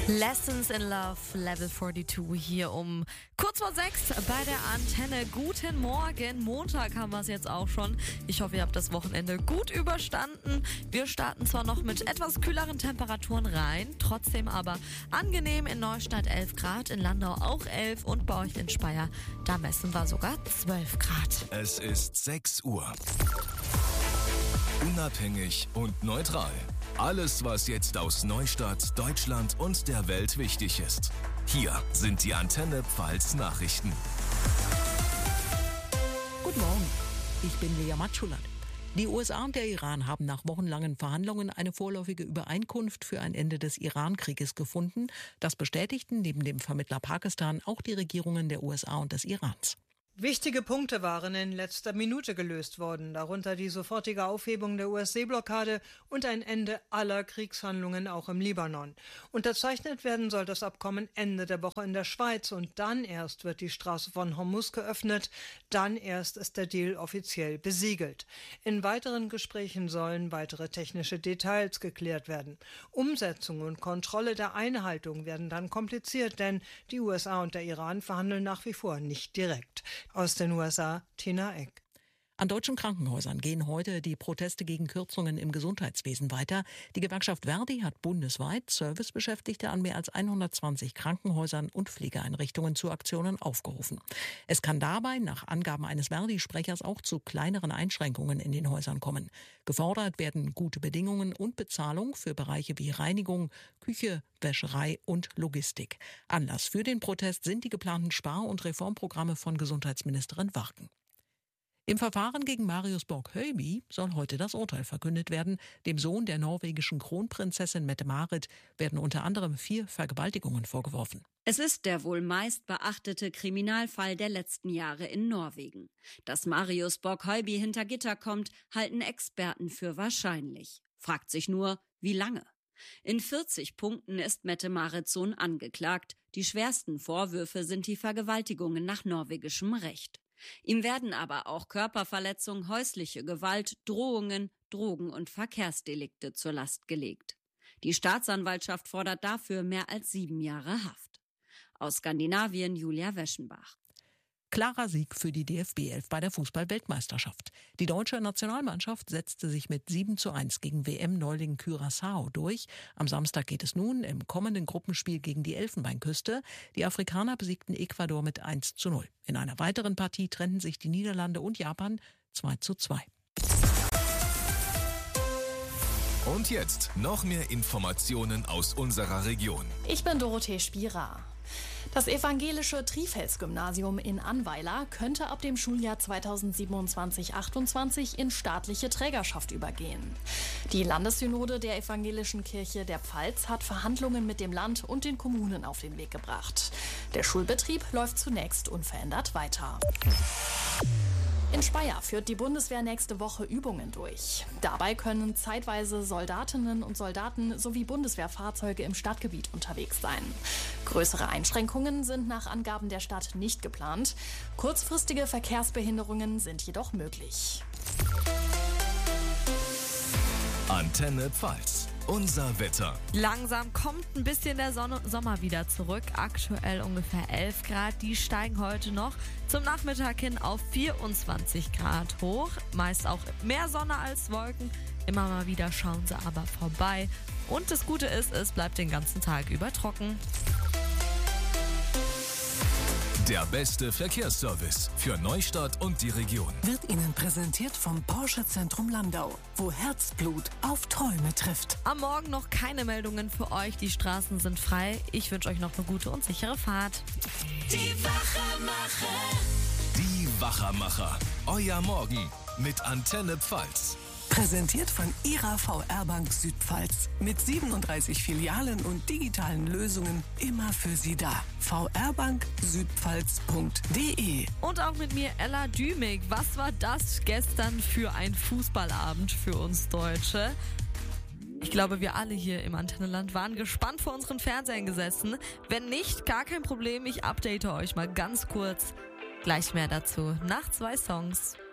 Lessons in Love, Level 42 hier um kurz vor 6 bei der Antenne. Guten Morgen, Montag haben wir es jetzt auch schon. Ich hoffe, ihr habt das Wochenende gut überstanden. Wir starten zwar noch mit etwas kühleren Temperaturen rein, trotzdem aber angenehm. In Neustadt 11 Grad, in Landau auch 11 und bei euch in Speyer, da messen wir sogar 12 Grad. Es ist 6 Uhr. Unabhängig und neutral. Alles, was jetzt aus Neustadt, Deutschland und der Welt wichtig ist. Hier sind die Antenne Pfalz Nachrichten. Guten Morgen, ich bin Lea Matschulat. Die USA und der Iran haben nach wochenlangen Verhandlungen eine vorläufige Übereinkunft für ein Ende des Iran-Krieges gefunden. Das bestätigten neben dem Vermittler Pakistan auch die Regierungen der USA und des Irans. Wichtige Punkte waren in letzter Minute gelöst worden, darunter die sofortige Aufhebung der US-Seeblockade und ein Ende aller Kriegshandlungen auch im Libanon. Unterzeichnet werden soll das Abkommen Ende der Woche in der Schweiz und dann erst wird die Straße von Hormuz geöffnet, dann erst ist der Deal offiziell besiegelt. In weiteren Gesprächen sollen weitere technische Details geklärt werden. Umsetzung und Kontrolle der Einhaltung werden dann kompliziert, denn die USA und der Iran verhandeln nach wie vor nicht direkt. Aus den USA, Tina Eck. An deutschen Krankenhäusern gehen heute die Proteste gegen Kürzungen im Gesundheitswesen weiter. Die Gewerkschaft Verdi hat bundesweit Servicebeschäftigte an mehr als 120 Krankenhäusern und Pflegeeinrichtungen zu Aktionen aufgerufen. Es kann dabei nach Angaben eines Verdi-Sprechers auch zu kleineren Einschränkungen in den Häusern kommen. Gefordert werden gute Bedingungen und Bezahlung für Bereiche wie Reinigung, Küche, Wäscherei und Logistik. Anlass für den Protest sind die geplanten Spar- und Reformprogramme von Gesundheitsministerin Warken. Im Verfahren gegen Marius Borg-Høiby soll heute das Urteil verkündet werden. Dem Sohn der norwegischen Kronprinzessin Mette-Marit werden unter anderem 4 Vergewaltigungen vorgeworfen. Es ist der wohl meist beachtete Kriminalfall der letzten Jahre in Norwegen. Dass Marius Borg-Høiby hinter Gitter kommt, halten Experten für wahrscheinlich. Fragt sich nur, wie lange? In 40 Punkten ist Mette-Marits Sohn angeklagt. Die schwersten Vorwürfe sind die Vergewaltigungen nach norwegischem Recht. Ihm werden aber auch Körperverletzung, häusliche Gewalt, Drohungen, Drogen- und Verkehrsdelikte zur Last gelegt. Die Staatsanwaltschaft fordert dafür mehr als 7 Jahre Haft. Aus Skandinavien Julia Weschenbach. Klarer Sieg für die DFB-11 bei der Fußball-Weltmeisterschaft. Die deutsche Nationalmannschaft setzte sich mit 7:1 gegen WM-Neuling Curaçao durch. Am Samstag geht es nun im kommenden Gruppenspiel gegen die Elfenbeinküste. Die Afrikaner besiegten Ecuador mit 1:0. In einer weiteren Partie trennten sich die Niederlande und Japan 2:2. Und jetzt noch mehr Informationen aus unserer Region. Ich bin Dorothee Spierer. Das evangelische Trifels-Gymnasium in Annweiler könnte ab dem Schuljahr 2027/28 in staatliche Trägerschaft übergehen. Die Landessynode der Evangelischen Kirche der Pfalz hat Verhandlungen mit dem Land und den Kommunen auf den Weg gebracht. Der Schulbetrieb läuft zunächst unverändert weiter. In Speyer führt die Bundeswehr nächste Woche Übungen durch. Dabei können zeitweise Soldatinnen und Soldaten sowie Bundeswehrfahrzeuge im Stadtgebiet unterwegs sein. Größere Einschränkungen sind nach Angaben der Stadt nicht geplant. Kurzfristige Verkehrsbehinderungen sind jedoch möglich. Antenne Pfalz. Unser Wetter. Langsam kommt ein bisschen der Sommer wieder zurück. Aktuell ungefähr 11 Grad. Die steigen heute noch zum Nachmittag hin auf 24 Grad hoch. Meist auch mehr Sonne als Wolken. Immer mal wieder schauen sie aber vorbei. Und das Gute ist, es bleibt den ganzen Tag über trocken. Der beste Verkehrsservice für Neustadt und die Region. Wird Ihnen präsentiert vom Porsche Zentrum Landau, wo Herzblut auf Träume trifft. Am Morgen noch keine Meldungen für euch. Die Straßen sind frei. Ich wünsche euch noch eine gute und sichere Fahrt. Die Wachermacher. Die Wachermacher. Euer Morgen mit Antenne Pfalz. Präsentiert von Ihrer VR-Bank Südpfalz. Mit 37 Filialen und digitalen Lösungen immer für Sie da. vrbanksüdpfalz.de. Und auch mit mir Ella Dümig. Was war das gestern für ein Fußballabend für uns Deutsche? Ich glaube, wir alle hier im Antennenland waren gespannt vor unseren Fernsehern gesessen. Wenn nicht, gar kein Problem. Ich update euch mal ganz kurz. Gleich mehr dazu nach 2 Songs.